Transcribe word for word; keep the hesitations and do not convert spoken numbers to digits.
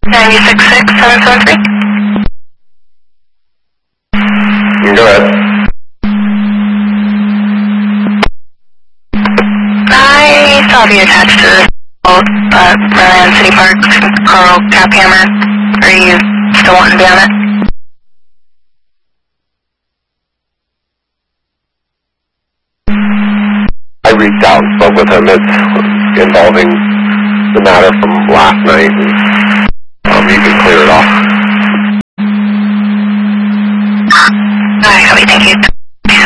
nine six six seven seven three. Go ahead. I saw the attached to this boat, but Maryland City Park, Carl Caphammer. Are you still wanting to be on it? I reached out and spoke with him. It's involving the matter from last night, and um, you can clear it off. Alright, copy, thank you.